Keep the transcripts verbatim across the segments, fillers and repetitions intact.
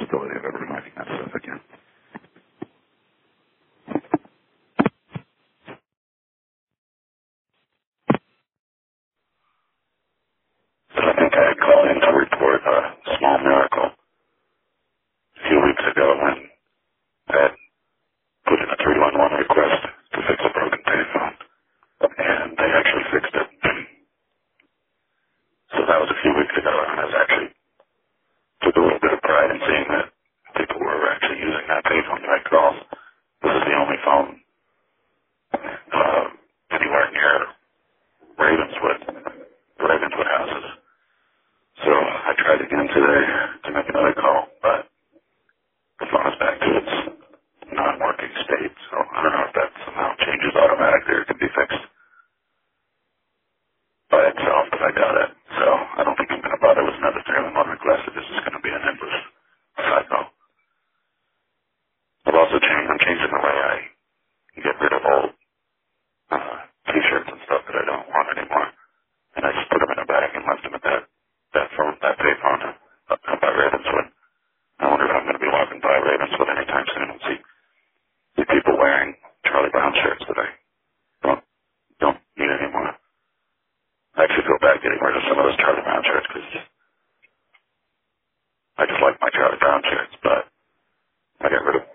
possibility of ever finding that stuff again. So I think I had called in to report a small miracle a few weeks ago when I had put in a three one one request to fix a broken payphone, and they actually fixed it. So that was a few weeks ago, and I was actually took a little bit of pride in seeing that people were actually using that payphone to make calls. This is the only phone uh, anywhere near Ravenswood, Ravenswood houses. So I tried again today to make another call, but the phone is back to its non-working state. So I don't know if that somehow changes automatically or can be fixed by itself, but I doubt it. So I don't think I'm going to bother with another three one one request. This is going to be an endless cycle. I've also changed, I'm changing the way I get rid of old uh, t-shirts and stuff that I don't want anymore. And I just put them in a bag and left them at that, that phone, that payphone up, up by Ravenswood. I wonder if I'm going to be walking by Ravenswood anytime soon and see, see people wearing Charlie Brown shirts that I don't, don't need anymore. I actually feel bad getting rid of some of those Charlie Brown shirts because I just like my Charlie Brown shirts, but I get rid of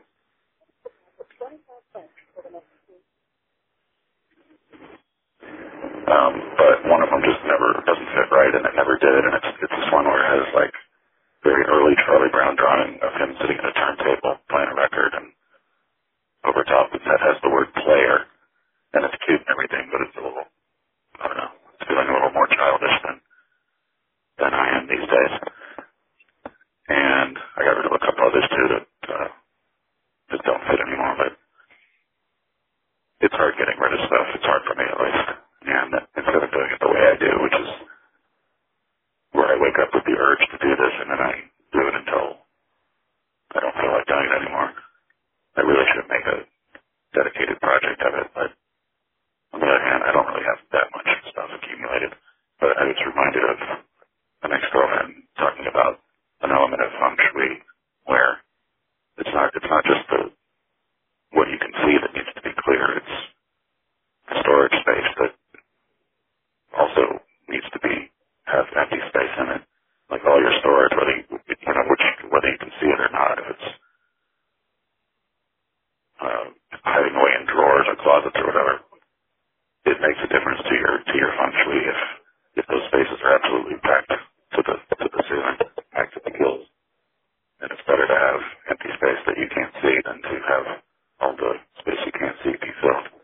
Um, but one of them just never doesn't fit right, and it never did. And it's it's this one where it has like very early Charlie Brown drawing of him sitting at a turntable playing a record, and over top of that has the word player, and it's cute and everything, but it's a little, I don't know, it's feeling a little more childish than than I am these days. And I got rid of a couple others too that uh, just don't fit anymore. But it's hard getting rid of stuff. It's hard for me at least. And instead of doing it the way I do, which is where I wake up with the urge to do this, and then I do it until I don't feel like doing it anymore. I really should make a dedicated project of it, but on the other hand, I don't really have that much stuff accumulated. But I was reminded of an ex-girlfriend talking about an element of feng shui where it's not it's not just the what you can see that needs to be clear. It's the storage space that also needs to be have empty space in it. Like all your storage, whether you, you know which whether you can see it or not, if it's uh, hiding away in drawers or closets or whatever, it makes a difference to your to your feng shui if if those spaces are absolutely packed to the to the ceiling, packed to the gills. And it's better to have empty space that you can't see than to have all the space you can't see be filled.